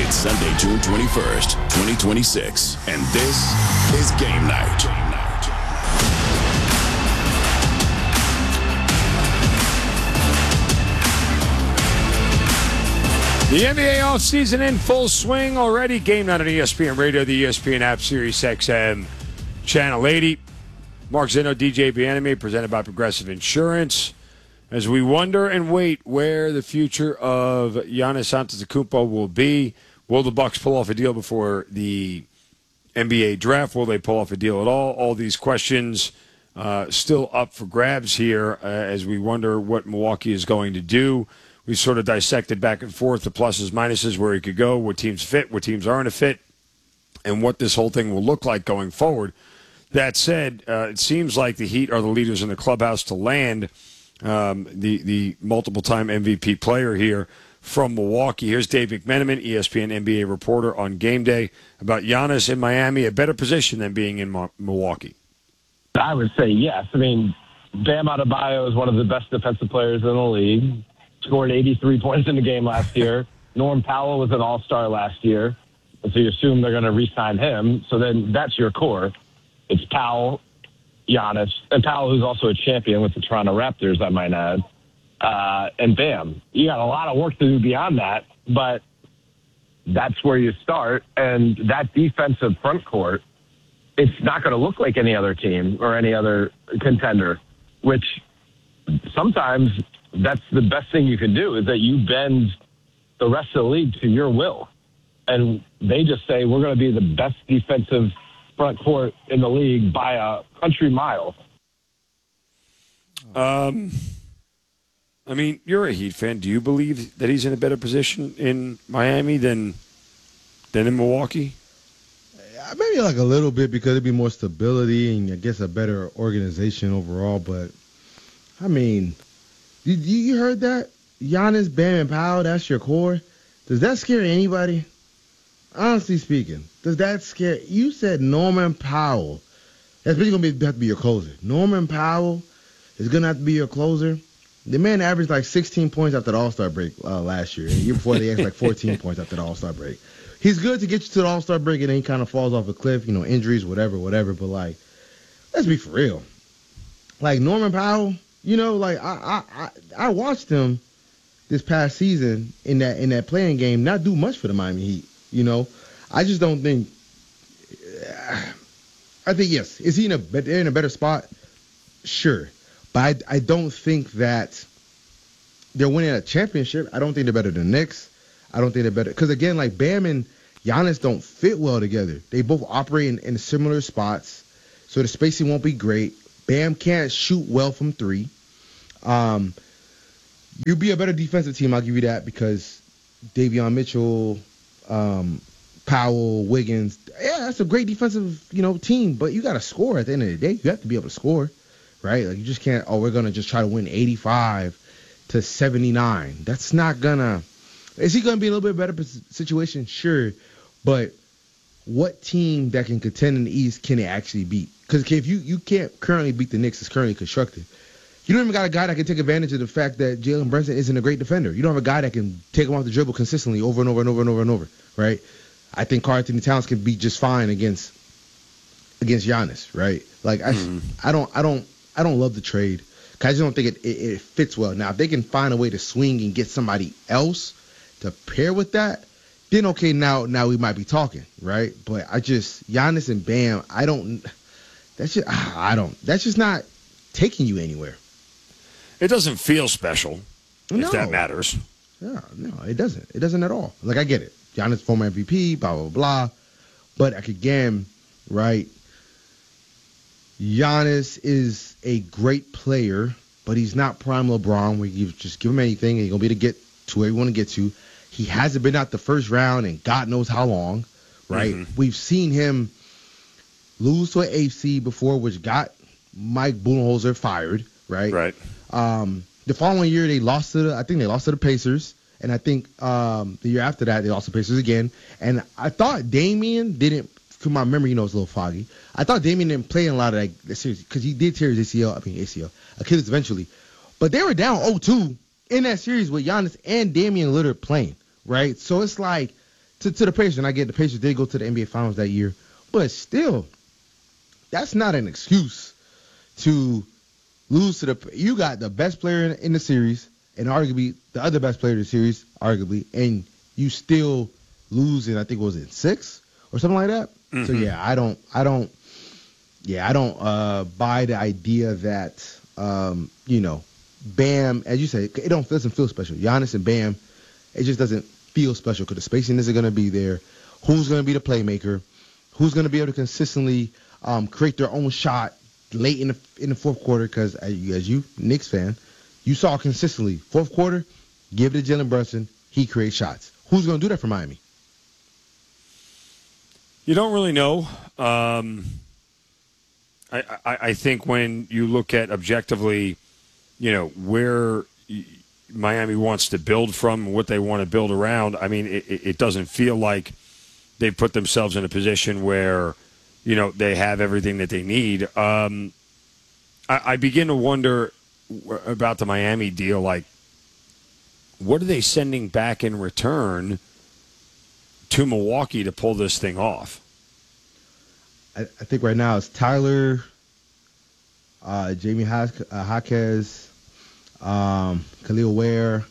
It's Sunday, June 21st, 2026, and this is Game Night. The NBA offseason in full swing already. Game Night on ESPN Radio, the ESPN app, Sirius XM, Channel 80. Mark Zinno, DJ Bianami, presented by Progressive Insurance. As we wonder and wait where the future of Giannis Antetokounmpo will be, will the Bucks pull off a deal before the NBA draft? Will they pull off a deal at all? All these questions still up for grabs here as we wonder what Milwaukee is going to do. We sort of dissected back and forth the pluses, minuses, where he could go, what teams fit, what teams aren't a fit, and what this whole thing will look like going forward. That said, it seems like the Heat are the leaders in the clubhouse to land the multiple-time MVP player here from Milwaukee. Here's Dave McMenamin, ESPN NBA reporter on Game Day, about Giannis in Miami, a better position than being in Milwaukee. I would say yes. I mean, Bam Adebayo is one of the best defensive players in the league. Scored 83 points in the game last year. Norm Powell was an all-star last year. And so you assume they're going to re-sign him. So then that's your core. It's Powell, Giannis, and Powell, who's also a champion with the Toronto Raptors, I might add, and Bam. You got a lot of work to do beyond that, but that's where you start. And that defensive front court, it's not going to look like any other team or any other contender, which sometimes that's the best thing you can do, is that you bend the rest of the league to your will. And they just say, we're going to be the best defensive front court in the league by a country mile. I mean, you're a Heat fan. Do you believe that he's in a better position in Miami than in Milwaukee? Maybe like a little bit, because it'd be more stability and I guess a better organization overall. But, I mean, you heard that? Giannis, Bam, and Powell, that's your core. Does that scare anybody? Honestly speaking, does that scare? You said Norman Powell. That's basically going to have to be your closer. Norman Powell is going to have to be your closer. The man averaged like 16 points after the All-Star break last year. And the year before, they averaged like 14 points after the All-Star break. He's good to get you to the All-Star break, and then he kind of falls off a cliff, injuries, whatever. But, like, let's be for real. Like, Norman Powell, like, I watched him this past season in that playing game not do much for the Miami Heat. I just don't think. I think yes. Is he in a better spot? Sure, but I don't think that they're winning a championship. I don't think they're better than the Knicks. I don't think they're better because again, like Bam and Giannis don't fit well together. They both operate in similar spots, so the spacing won't be great. Bam can't shoot well from three. You'll be a better defensive team. I'll give you that because Davion Mitchell. Powell, Wiggins, yeah, that's a great defensive, team. But you got to score at the end of the day. You have to be able to score, right? Like you just can't. Oh, we're gonna just try to win 85-79. That's not gonna. Is he gonna be a little bit better situation? Sure, but what team that can contend in the East can it actually beat? Because if you can't currently beat the Knicks, it's currently constructed. You don't even got a guy that can take advantage of the fact that Jalen Brunson isn't a great defender. You don't have a guy that can take him off the dribble consistently over and over and over and over and over, right? I think Karl-Anthony Towns can be just fine against Giannis, right? Like I don't love the trade. 'Cause I just don't think it fits well. Now if they can find a way to swing and get somebody else to pair with that, then okay, now we might be talking, right? But Giannis and Bam, that's just not taking you anywhere. It doesn't feel special, if that matters. Yeah, no, it doesn't. It doesn't at all. Like, I get it. Giannis, former MVP, blah, blah, blah. But, again, right, Giannis is a great player, but he's not prime LeBron where you just give him anything and he's going to be able to get to where you want to get to. He hasn't been out the first round in God knows how long, right? Mm-hmm. We've seen him lose to an AFC before, which got Mike Budenholzer fired, right? Right. The following year, they lost to the Pacers. And I think the year after that, they lost to the Pacers again. And I thought Damian didn't, from my memory, it's a little foggy. I thought Damian didn't play in a lot of that series because he did tear his Achilles eventually. But they were down 0-2 in that series with Giannis and Damian Lillard playing, right? So it's like to the Pacers, and I get the Pacers did go to the NBA Finals that year, but still, that's not an excuse to lose to the. You got the best player in the series, and arguably the other best player in the series, arguably, and you still lose in, I think, was it 6 or something like that. Mm-hmm. So yeah, I don't buy the idea that Bam, as you say, it doesn't feel special. Giannis and Bam, it just doesn't feel special because the spacing isn't going to be there. Who's going to be the playmaker? Who's going to be able to consistently create their own shot late in the fourth quarter? Because as you Knicks fan, you saw consistently fourth quarter, give it to Jalen Brunson, he creates shots. Who's going to do that for Miami? You don't really know. I think when you look at objectively, where Miami wants to build from and what they want to build around, I mean, it doesn't feel like they put themselves in a position where, they have everything that they need. I begin to wonder about the Miami deal. Like, what are they sending back in return to Milwaukee to pull this thing off? I think right now it's Tyler, Jamie Jaquez, Khalil Ware,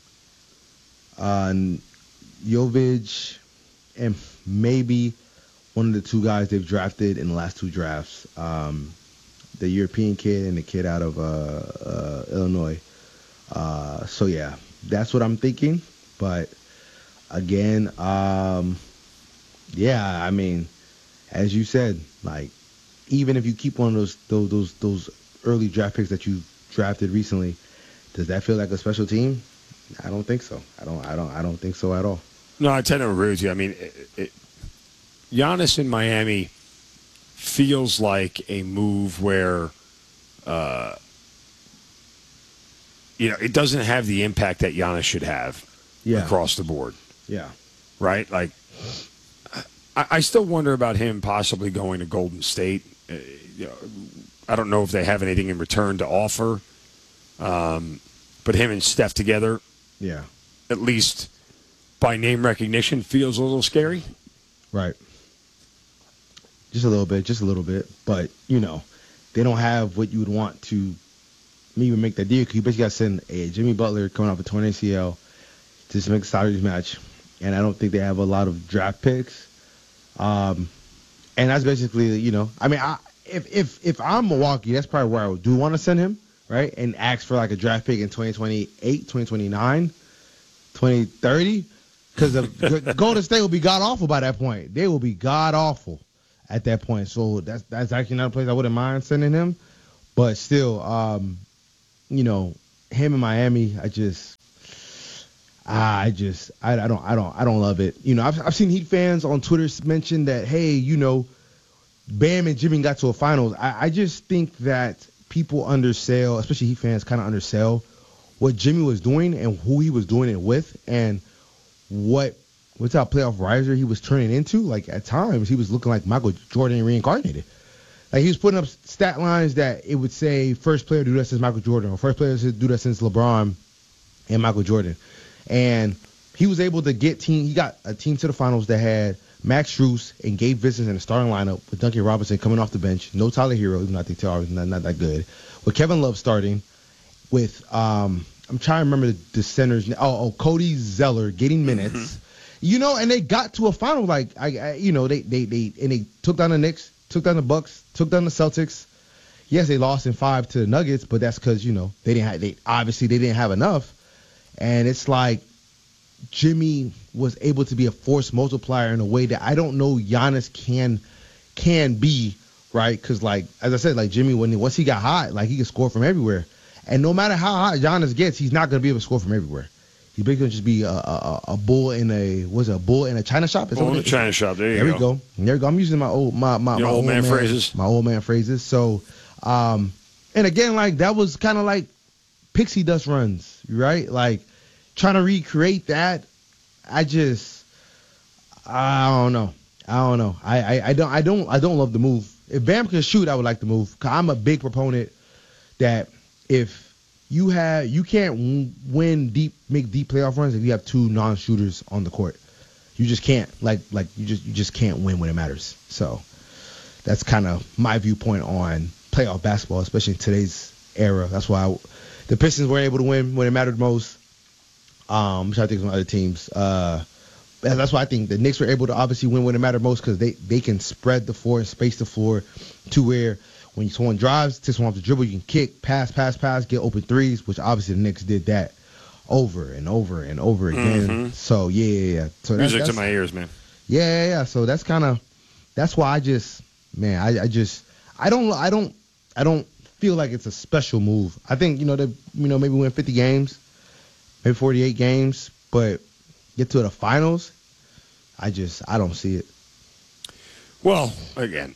Jovic, and maybe one of the 2 guys they've drafted in the last 2 drafts, the European kid and the kid out of Illinois. So, yeah, that's what I'm thinking. But, again, I mean, as you said, like, even if you keep one of those early draft picks that you drafted recently, does that feel like a special team? I don't think so. I don't think so at all. No, I tend to agree with you. I mean, Giannis in Miami feels like a move where, it doesn't have the impact that Giannis should have across the board. Yeah. Right? Like, I still wonder about him possibly going to Golden State. I don't know if they have anything in return to offer. But him and Steph together, at least by name recognition, feels a little scary. Right. Just a little bit. But, they don't have what you would want to maybe make that deal. Because you basically got to send a Jimmy Butler coming off a torn ACL to just make a salaries match. And I don't think they have a lot of draft picks. And that's basically, I mean, if I'm Milwaukee, that's probably where I do want to send him, right? And ask for like a draft pick in 2028, 2029, 2030. Because Golden State will be god-awful by that point. They will be god-awful at that point. So that's actually another place I wouldn't mind sending him. But still, him in Miami, I don't love it. I've seen Heat fans on Twitter mention that, hey, Bam and Jimmy got to a finals. I just think that people undersell, especially Heat fans, kind of undersell what Jimmy was doing and who he was doing it with, and what's that playoff riser he was turning into. Like, at times he was looking like Michael Jordan reincarnated. Like, he was putting up stat lines that it would say first player to do that since Michael Jordan, or first player to do that since LeBron and Michael Jordan. And he was able to he got a team to the finals that had Max Strus and Gabe Vincent in the starting lineup with Duncan Robinson coming off the bench. No Tyler Hero, even though I think Tyler is not that good. With Kevin Love starting. With, I'm trying to remember the centers. Cody Zeller getting minutes. Mm-hmm. And they got to a final. Like, they took down the Knicks, took down the Bucks, took down the Celtics. Yes, they lost in 5 to the Nuggets, but that's because, they didn't have enough. And it's like Jimmy was able to be a force multiplier in a way that I don't know Giannis can be, right? Because, like, as I said, like, Jimmy, once he got hot, like, he can score from everywhere. And no matter how hot Giannis gets, he's not going to be able to score from everywhere. He's basically going to just be a bull in a china shop? Bull in a china shop. There we go. There we go. I'm using my old man phrases. My old man phrases. So, and again, like, that was kind of like pixie dust runs, right? Like, trying to recreate that, I don't know. I don't love the move. If Bam could shoot, I would like the move. 'Cause I'm a big proponent that if you can't make deep playoff runs if you have 2 non-shooters on the court. you just can't you just can't win when it matters. So that's kind of my viewpoint on playoff basketball, especially in today's era. That's why the Pistons were able to win when it mattered most. I'm trying to think of some other teams. That's why I think the Knicks were able to obviously win when it mattered most, because they can spread the floor and space the floor to where when someone drives, takes someone off the dribble, you can kick, pass, get open threes, which obviously the Knicks did that over and over and over again. Mm-hmm. So yeah. So music to my ears, man. Yeah. So that's why I don't feel like it's a special move. I think maybe win 50 games, maybe 48 games, but get to the finals, I don't see it. Well, again,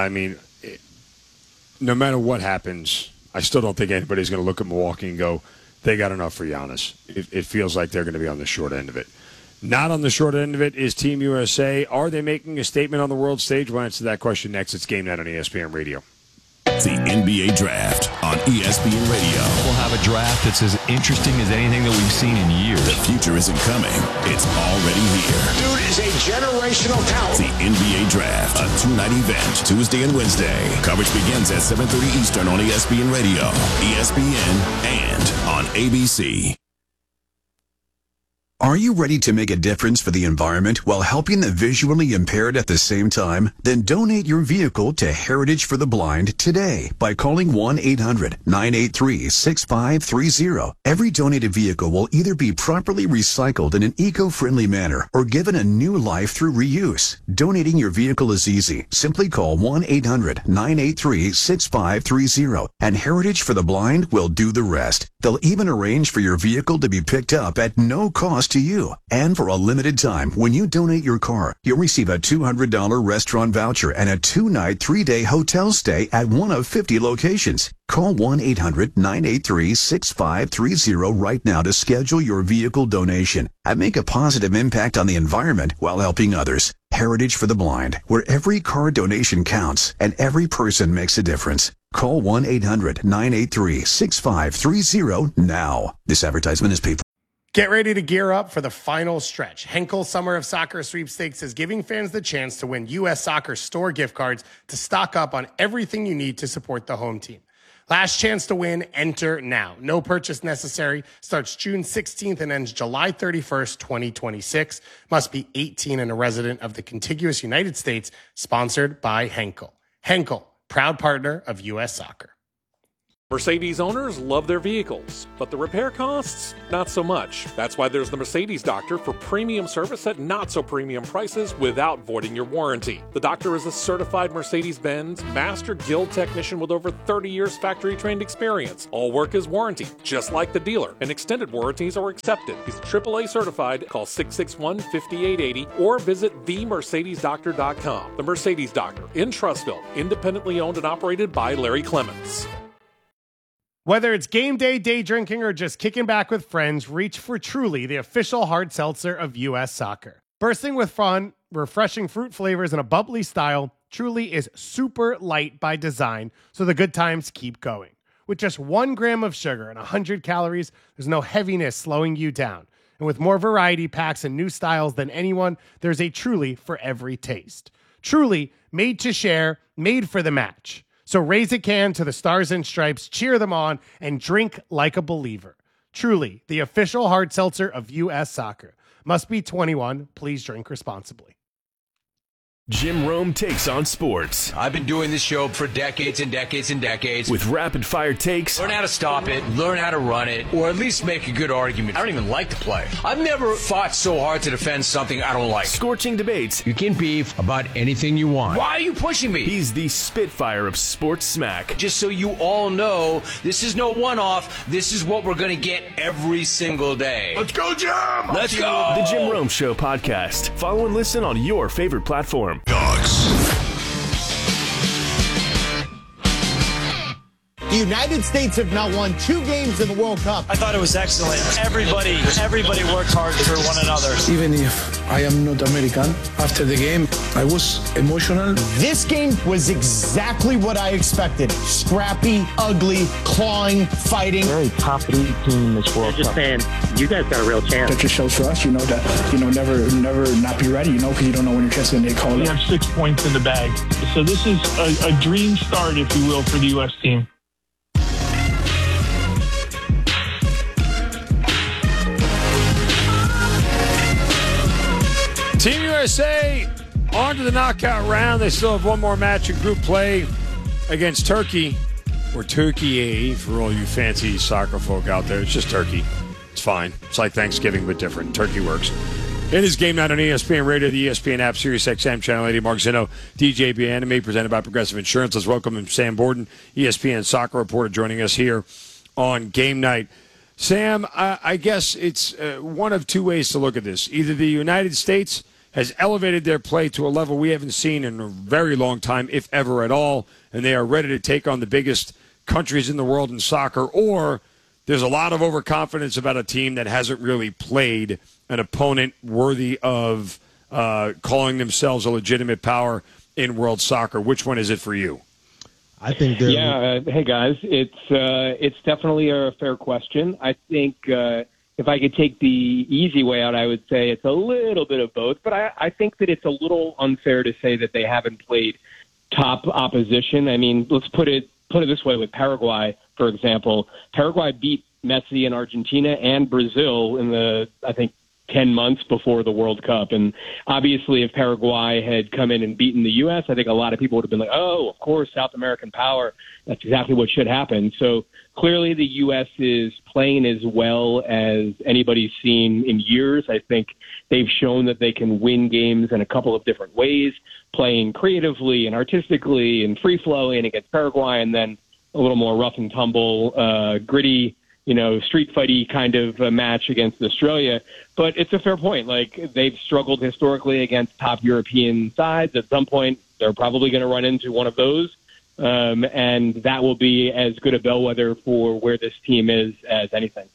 no matter what happens, I still don't think anybody's going to look at Milwaukee and go, they got enough for Giannis. It feels like they're going to be on the short end of it. Not on the short end of it is Team USA. Are they making a statement on the world stage? We'll answer that question next. It's Game Night on ESPN Radio. The NBA Draft on ESPN Radio. We'll have a draft that's as interesting as anything that we've seen in years. The future isn't coming. It's already here. Dude is a generational talent. The NBA Draft, a two-night event, Tuesday and Wednesday. Coverage begins at 7:30 Eastern on ESPN Radio, ESPN, and on ABC. Are you ready to make a difference for the environment while helping the visually impaired at the same time? Then donate your vehicle to Heritage for the Blind today by calling 1-800-983-6530. Every donated vehicle will either be properly recycled in an eco-friendly manner or given a new life through reuse. Donating your vehicle is easy. Simply call 1-800-983-6530 and Heritage for the Blind will do the rest. They'll even arrange for your vehicle to be picked up at no cost to you. And for a limited time, when you donate your car, you'll receive a $200 restaurant voucher and a 2-night, 3-day hotel stay at one of 50 locations. Call 1-800-983-6530 right now to schedule your vehicle donation and make a positive impact on the environment while helping others. Heritage for the Blind, where every car donation counts and every person makes a difference. Call 1-800-983-6530 now. This advertisement is paid for. Get ready to gear up for the final stretch. Henkel Summer of Soccer Sweepstakes is giving fans the chance to win U.S. Soccer store gift cards to stock up on everything you need to support the home team. Last chance to win, enter now. No purchase necessary. Starts June 16th and ends July 31st, 2026. Must be 18 and a resident of the contiguous United States. Sponsored by Henkel. Henkel, proud partner of U.S. Soccer. Mercedes owners love their vehicles, but the repair costs, not so much. That's why there's the Mercedes Doctor for premium service at not so premium prices without voiding your warranty. The Doctor is a certified Mercedes-Benz Master Guild technician with over 30 years factory trained experience. All work is warranty, just like the dealer, and extended warranties are accepted. He's AAA certified. Call 661-5880 or visit themercedesdoctor.com. The Mercedes Doctor in Trussville, independently owned and operated by Larry Clements. Whether it's game day, day drinking, or just kicking back with friends, reach for Truly, the official hard seltzer of U.S. Soccer. Bursting with fun, refreshing fruit flavors, and a bubbly style, Truly is super light by design, so the good times keep going. With just 1 gram of sugar and 100 calories, there's no heaviness slowing you down. And with more variety packs and new styles than anyone, there's a Truly for every taste. Truly, made to share, made for the match. So raise a can to the Stars and Stripes, cheer them on, and drink like a believer. Truly, the official hard seltzer of U.S. Soccer. Must be 21. Please drink responsibly. Jim Rome takes on sports. I've been doing this show for decades and decades and decades. With rapid-fire takes. Learn how to stop it, learn how to run it, or at least make a good argument. I don't even like the play. I've never fought so hard to defend something I don't like. Scorching debates. You can beef about anything you want. Why are you pushing me? He's the Spitfire of sports smack. Just so you all know, this is no one-off. This is what we're going to get every single day. Let's go, Jim! Let's go! The Jim Rome Show podcast. Follow and listen on your favorite platform. Dogs. The United States have now won 2 games in the World Cup. I thought it was excellent. Everybody worked hard for one another. Even if I am not American. After the game, I was emotional. This game was exactly what I expected. Scrappy, ugly, clawing, fighting. Very top elite team in this World Cup. Just saying, you guys got a real chance. That just shows for us, never not be ready, because you don't know when your chance is going to get called up. We have 6 points in the bag. So this is a dream start, if you will, for the U.S. team. Team USA on to the knockout round. They still have one more match in group play against Turkey, or Turkey for all you fancy soccer folk out there. It's just Turkey. It's fine. It's like Thanksgiving, but different. Turkey works. It is Game Night on ESPN Radio, the ESPN app, Sirius XM, Channel 80. Mark Zinno, DJ Bianami, presented by Progressive Insurance. Let's welcome him, Sam Borden, ESPN soccer reporter, joining us here on Game Night. Sam, I guess it's one of two ways to look at this. Either the United States has elevated their play to a level we haven't seen in a very long time, if ever at all, and they are ready to take on the biggest countries in the world in soccer, or there's a lot of overconfidence about a team that hasn't really played an opponent worthy of calling themselves a legitimate power in world soccer. Which one is it for you? I think hey guys, it's definitely a fair question. I think if I could take the easy way out, I would say it's a little bit of both. But I think that it's a little unfair to say that they haven't played top opposition. I mean, let's put it this way with Paraguay, for example. Paraguay beat Messi in Argentina and Brazil in the, I think, 10 months before the World Cup. And obviously, if Paraguay had come in and beaten the U.S., I think a lot of people would have been like, oh, of course, South American power. That's exactly what should happen. So clearly the U.S. is playing as well as anybody's seen in years. I think they've shown that they can win games in a couple of different ways, playing creatively and artistically and free-flowing against Paraguay, and then a little more rough and tumble, gritty, street fighty kind of match against Australia. But it's a fair point. Like, they've struggled historically against top European sides. At some point, they're probably going to run into one of those. And that will be as good a bellwether for where this team is as anything.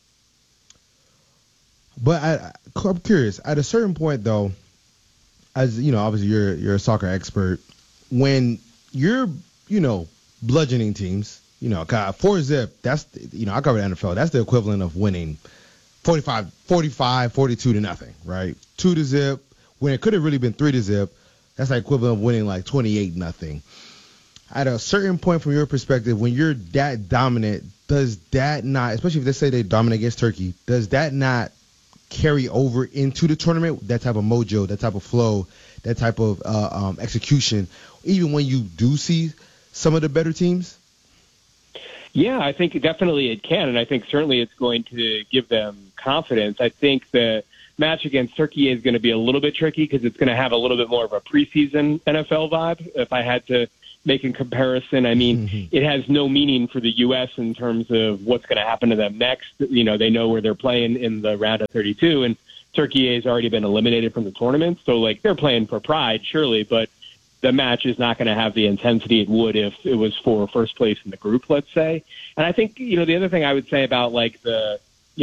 But I'm curious. At a certain point, though, as you know, obviously you're a soccer expert. When you're, bludgeoning teams, 4-0, that's, I cover the NFL. That's the equivalent of winning 45, 42 to nothing, right? 2-0, when it could have really been 3-0, that's the equivalent of winning like 28-0. At a certain point from your perspective, when you're that dominant, does that not, especially if they say they dominate against Turkey, does that not carry over into the tournament, that type of mojo, that type of flow, that type of execution, even when you do see some of the better teams? Yeah, I think definitely it can, and I think certainly it's going to give them confidence. I think the match against Turkey is going to be a little bit tricky because it's going to have a little bit more of a preseason NFL vibe. If I had to make a comparison, I mean, it has no meaning for the U.S. in terms of what's going to happen to them next. They know where they're playing in the round of 32, and Turkey has already been eliminated from the tournament. So, they're playing for pride, surely, but the match is not going to have the intensity it would if it was for first place in the group, let's say. And I think, the other thing I would say about, the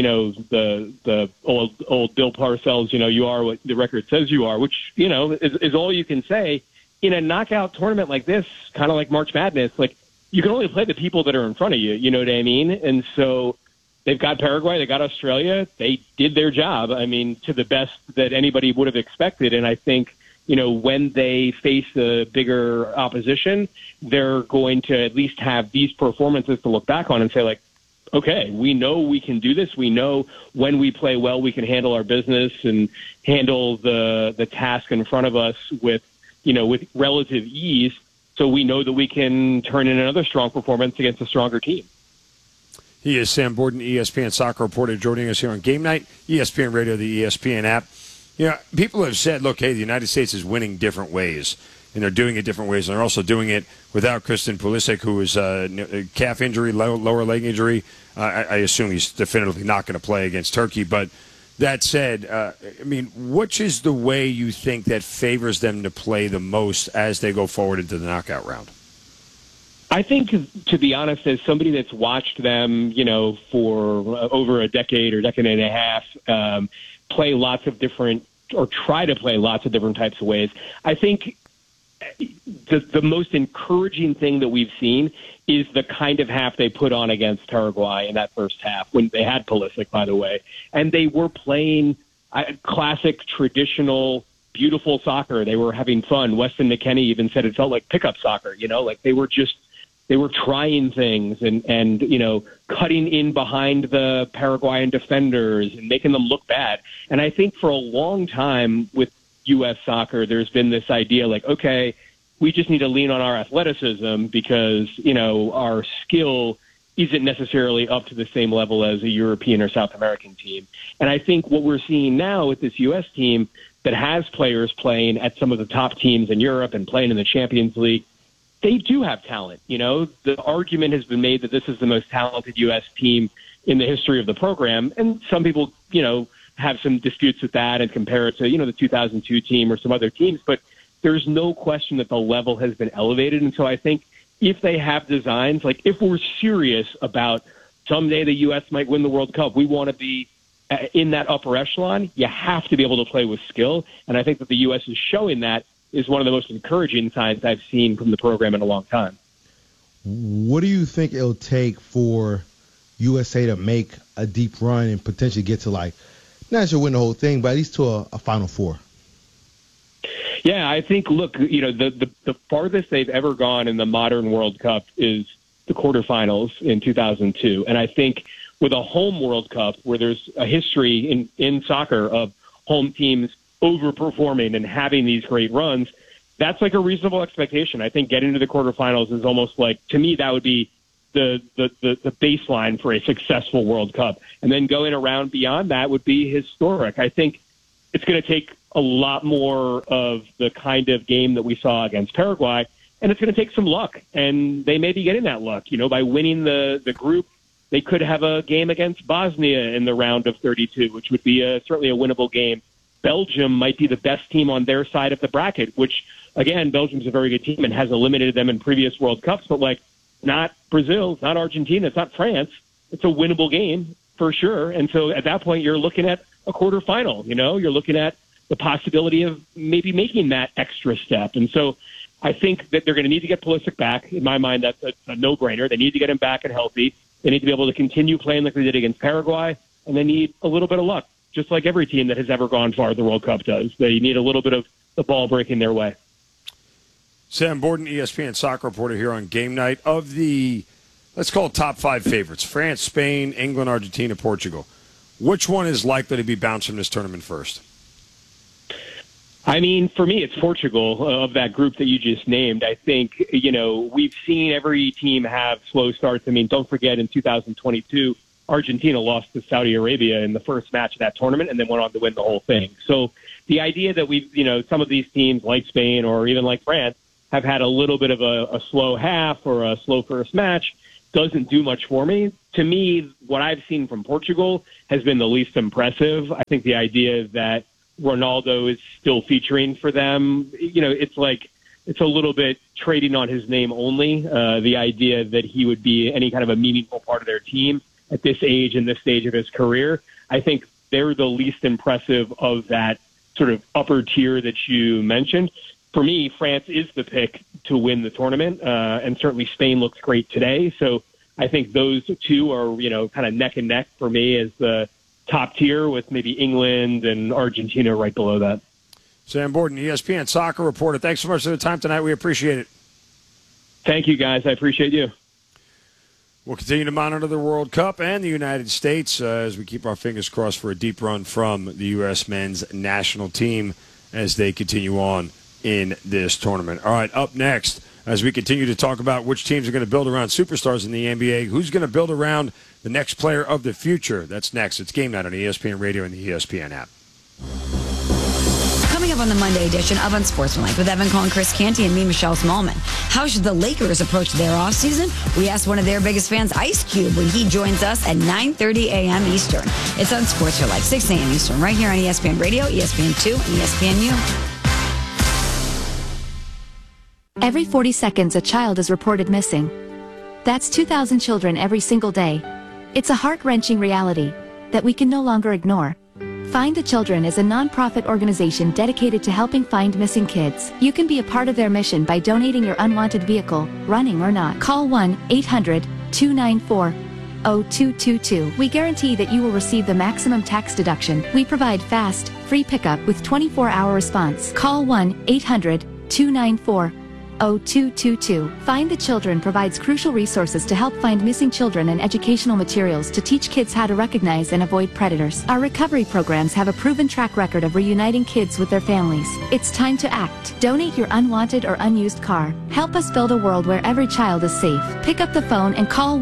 old Bill Parcells, you are what the record says you are, which, is all you can say. In a knockout tournament like this, kind of like March Madness, you can only play the people that are in front of you, you know what I mean? And so they've got Paraguay, they got Australia, they did their job, to the best that anybody would have expected. And I think, when they face a bigger opposition, they're going to at least have these performances to look back on and say, okay, we know we can do this. We know when we play well, we can handle our business and handle the task in front of us with relative ease. So we know that we can turn in another strong performance against a stronger team. He is Sam Borden, ESPN soccer reporter, joining us here on Game Night, ESPN Radio, the ESPN app. People have said, look, hey, the United States is winning different ways, and they're doing it different ways, and they're also doing it without Christian Pulisic, who is a calf injury, lower leg injury. I assume he's definitively not going to play against Turkey. But that said, which is the way you think that favors them to play the most as they go forward into the knockout round? I think, to be honest, as somebody that's watched them, for over a decade or decade and a half, play lots of different or try to play lots of different types of ways. I think the most encouraging thing that we've seen is the kind of half they put on against Paraguay in that first half, when they had Pulisic, by the way. And they were playing classic, traditional, beautiful soccer. They were having fun. Weston McKennie even said it felt like pickup soccer, like they were trying things and cutting in behind the Paraguayan defenders and making them look bad. And I think for a long time with U.S. soccer, there's been this idea like, okay, we just need to lean on our athleticism because, our skill isn't necessarily up to the same level as a European or South American team. And I think what we're seeing now with this U.S. team that has players playing at some of the top teams in Europe and playing in the Champions League, they do have talent. The argument has been made that this is the most talented U.S. team in the history of the program. And some people, have some disputes with that and compare it to, the 2002 team or some other teams. But there's no question that the level has been elevated. And so I think if they have designs, like if we're serious about someday the U.S. might win the World Cup, we want to be in that upper echelon, you have to be able to play with skill. And I think that the U.S. is showing that is one of the most encouraging signs I've seen from the program in a long time. What do you think it'll take for USA to make a deep run and potentially get to not necessarily win the whole thing, but at least to a Final Four? Yeah, I think, look, the farthest they've ever gone in the modern World Cup is the quarterfinals in 2002. And I think with a home World Cup where there's a history in soccer of home teams overperforming and having these great runs, that's like a reasonable expectation. I think getting to the quarterfinals is almost like, to me, that would be the baseline for a successful World Cup. And then going around beyond that would be historic. I think it's going to take a lot more of the kind of game that we saw against Paraguay, and it's going to take some luck. And they may be getting that luck. By winning the group, they could have a game against Bosnia in the round of 32, which would be certainly a winnable game. Belgium might be the best team on their side of the bracket, which, again, Belgium's a very good team and has eliminated them in previous World Cups, but not Brazil, it's not Argentina, it's not France. It's a winnable game for sure. And so at that point, you're looking at a quarterfinal. You're looking at the possibility of maybe making that extra step. And so I think that they're going to need to get Pulisic back. In my mind, that's a no-brainer. They need to get him back and healthy. They need to be able to continue playing like they did against Paraguay, and they need a little bit of luck, just like every team that has ever gone far the World Cup does. They need a little bit of the ball breaking their way. Sam Borden, ESPN soccer reporter here on Game Night. Of the, let's call it top 5 favorites, France, Spain, England, Argentina, Portugal, which one is likely to be bounced from this tournament first? I mean, for me, it's Portugal of that group that you just named. I think, we've seen every team have slow starts. I mean, don't forget in 2022, Argentina lost to Saudi Arabia in the first match of that tournament and then went on to win the whole thing. So the idea that some of these teams like Spain or even like France have had a little bit of a slow half or a slow first match doesn't do much for me. To me, what I've seen from Portugal has been the least impressive. I think the idea that Ronaldo is still featuring for them, it's a little bit trading on his name only. The idea that he would be any kind of a meaningful part of their team at this age and this stage of his career, I think they're the least impressive of that sort of upper tier that you mentioned. For me, France is the pick to win the tournament, and certainly Spain looks great today. So I think those two are, kind of neck and neck for me as the top tier, with maybe England and Argentina right below that. Sam Borden, ESPN soccer reporter. Thanks so much for the time tonight. We appreciate it. Thank you, guys. I appreciate you. We'll continue to monitor the World Cup and the United States as we keep our fingers crossed for a deep run from the U.S. men's national team as they continue on in this tournament. All right, up next, as we continue to talk about which teams are going to build around superstars in the NBA, who's going to build around the next player of the future. That's next. It's Game Night on ESPN Radio and the ESPN app. Coming up on the Monday edition of Unsportsmanlike with Evan Cohen, Chris Canty, and me, Michelle Smallman. How should the Lakers approach their offseason? We asked one of their biggest fans, Ice Cube, when he joins us at 9:30 a.m. Eastern. It's Unsportsmanlike, 6 a.m. Eastern, right here on ESPN Radio, ESPN2, and ESPNU. Every 40 seconds, a child is reported missing. That's 2,000 children every single day. It's a heart-wrenching reality that we can no longer ignore. Find the Children is a non-profit organization dedicated to helping find missing kids. You can be a part of their mission by donating your unwanted vehicle, running or not. Call 1-800-294-0222. We guarantee that you will receive the maximum tax deduction. We provide fast, free pickup with 24-hour response. Call 1-800-294-0222. Find the Children provides crucial resources to help find missing children and educational materials to teach kids how to recognize and avoid predators. Our recovery programs have a proven track record of reuniting kids with their families. It's time to act. Donate your unwanted or unused car. Help us build a world where every child is safe. Pick up the phone and call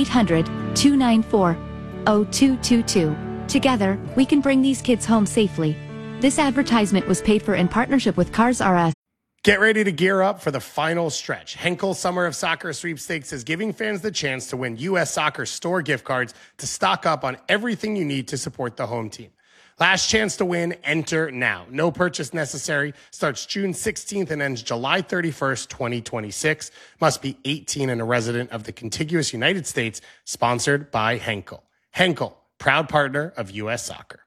1-800-294-0222. Together, we can bring these kids home safely. This advertisement was paid for in partnership with Cars R Us. Get ready to gear up for the final stretch. Henkel Summer of Soccer Sweepstakes is giving fans the chance to win U.S. Soccer store gift cards to stock up on everything you need to support the home team. Last chance to win, enter now. No purchase necessary. Starts June 16th and ends July 31st, 2026. Must be 18 and a resident of the contiguous United States. Sponsored by Henkel. Henkel, proud partner of U.S. Soccer.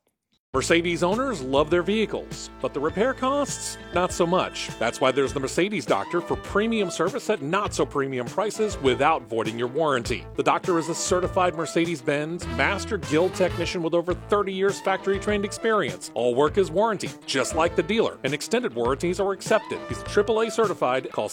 Mercedes owners love their vehicles, but the repair costs, not so much. That's why there's the Mercedes Doctor for premium service at not so premium prices without voiding your warranty. The Doctor is a certified Mercedes-Benz Master Guild technician with over 30 years factory-trained experience. All work is warranted, just like the dealer, and extended warranties are accepted. He's AAA certified. Call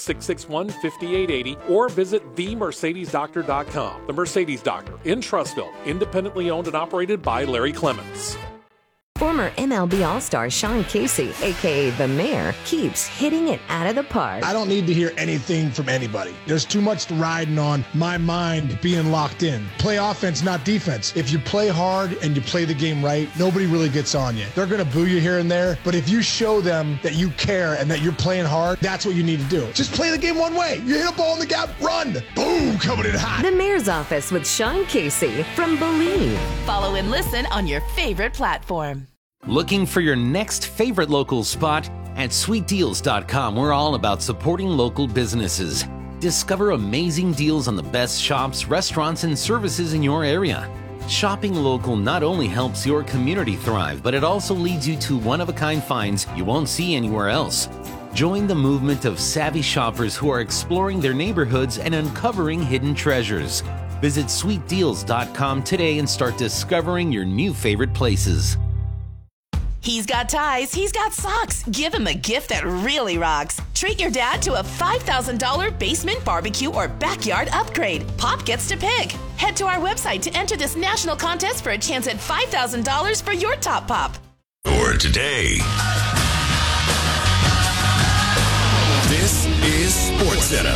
661-5880 or visit themercedesdoctor.com. The Mercedes Doctor in Trussville, independently owned and operated by Larry Clements. Former MLB All-Star Sean Casey, a.k.a. The Mayor, keeps hitting it out of the park. I don't need to hear anything from anybody. There's too much riding on my mind being locked in. Play offense, not defense. If you play hard and you play the game right, nobody really gets on you. They're going to boo you here and there, but if you show them that you care and that you're playing hard, that's what you need to do. Just play the game one way. You hit a ball in the gap, run. Boom, coming in hot. The Mayor's Office with Sean Casey from Believe. Follow and listen on your favorite platform. Looking for your next favorite local spot? At sweetdeals.com, we're all about supporting local businesses. Discover amazing deals on the best shops, restaurants, and services in your area. Shopping local not only helps your community thrive, but it also leads you to one-of-a-kind finds you won't see anywhere else. Join the movement of savvy shoppers who are exploring their neighborhoods and uncovering hidden treasures. Visit sweetdeals.com today and start discovering your new favorite places. He's got ties, he's got socks. Give him a gift that really rocks. Treat your dad to a $5,000 basement barbecue or backyard upgrade. Pop gets to pick. Head to our website to enter this national contest for a chance at $5,000 for your top pop. For today. This is SportsCenter.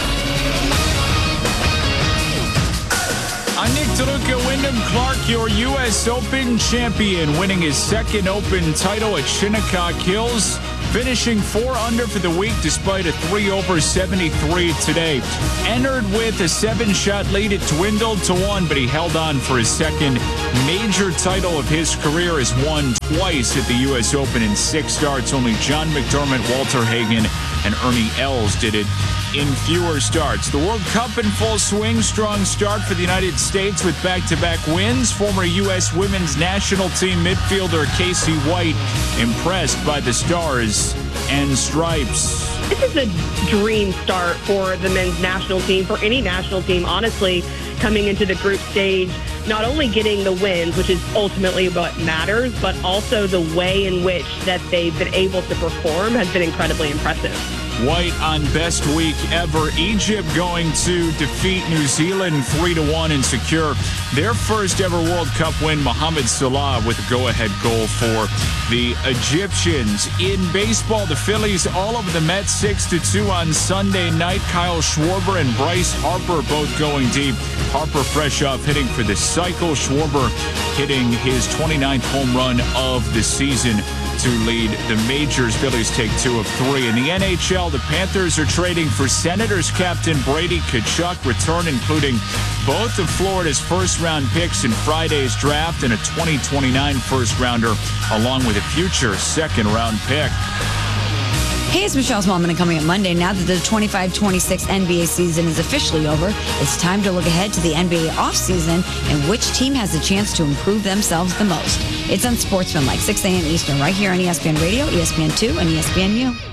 I'm Nick DeLuca. Wyndham Clark, your U.S. Open champion, winning his second Open title at Shinnecock Hills, finishing 4 under for the week despite a 3 over 73 today. Entered with a 7-shot lead. It dwindled to 1, but he held on for his second major title of his career. Has won twice at the U.S. Open in 6 starts. Only John McDermott, Walter Hagen, and Ernie Els did it in fewer starts. The World Cup in full swing. Strong start for the United States with back-to-back wins. Former U.S. women's national team midfielder Casey White impressed by the Stars and Stripes. This is a dream start for the men's national team, for any national team, honestly, coming into the group stage. Not only getting the wins, which is ultimately what matters, but also the way in which that they've been able to perform has been incredibly impressive. White on best week ever. Egypt going to defeat New Zealand 3-1 and secure their first ever World Cup win. Mohamed Salah with a go-ahead goal for the Egyptians. In baseball, the Phillies all over the Mets 6-2 on Sunday night. Kyle Schwarber and Bryce Harper both going deep. Harper fresh off hitting for the cycle. Schwarber hitting his 29th home run of the season to lead the majors. Phillies take 2 of 3. In the NHL, the Panthers are trading for Senators captain Brady Tkachuk. Return including both of Florida's first-round picks in Friday's draft and a 2029 first-rounder, along with a future second-round pick. Hey, it's Michelle Smallman, and coming up Monday, now that the 25-26 NBA season is officially over, it's time to look ahead to the NBA offseason and which team has a chance to improve themselves the most. It's Unsportsmanlike, 6 a.m. Eastern, right here on ESPN Radio, ESPN2, and ESPNU.